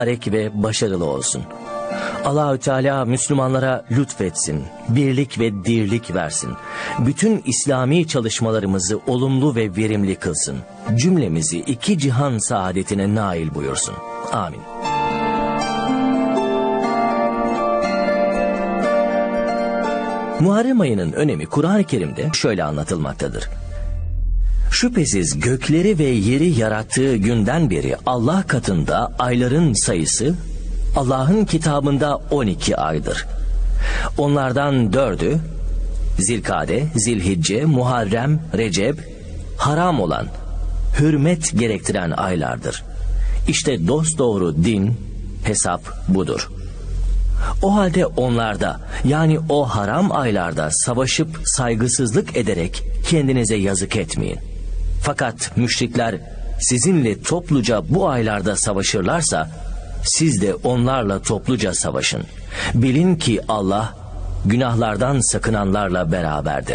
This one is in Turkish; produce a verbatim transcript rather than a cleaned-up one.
mübarek ve başarılı olsun. Allahü Teala Müslümanlara lütfetsin, birlik ve dirlik versin. Bütün İslami çalışmalarımızı olumlu ve verimli kılsın. Cümlemizi iki cihan saadetine nail buyursun. Amin. Muharrem ayının önemi Kur'an-ı Kerim'de şöyle anlatılmaktadır. Şüphesiz gökleri ve yeri yarattığı günden beri Allah katında ayların sayısı Allah'ın kitabında on iki aydır. Onlardan dördü Zilkade, Zilhicce, Muharrem, Recep, haram olan, hürmet gerektiren aylardır. İşte dosdoğru din, hesap budur. O halde onlarda, yani o haram aylarda savaşıp saygısızlık ederek kendinize yazık etmeyin. Fakat müşrikler sizinle topluca bu aylarda savaşırlarsa siz de onlarla topluca savaşın. Bilin ki Allah günahlardan sakınanlarla beraberdir.